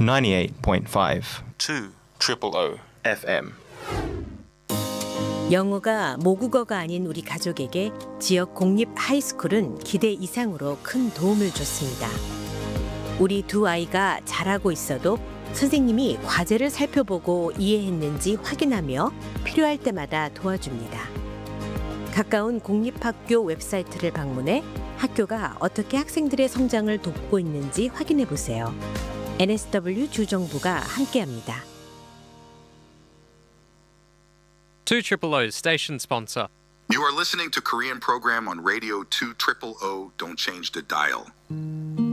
98.5 200 FM. 영어가 모국어가 아닌 우리 가족에게 지역 공립 하이스쿨은 기대 이상으로 큰 도움을 줬습니다. 우리 두 아이가 잘하고 있어도 선생님이 과제를 살펴보고 이해했는지 확인하며 필요할 때마다 도와줍니다. 가까운 공립학교 웹사이트를 방문해 학교가 어떻게 학생들의 성장을 돕고 있는지 확인해 보세요. NSW 주정부가 함께합니다. 200's station sponsor. You are listening to Korean program on Radio 200. Don't change the dial.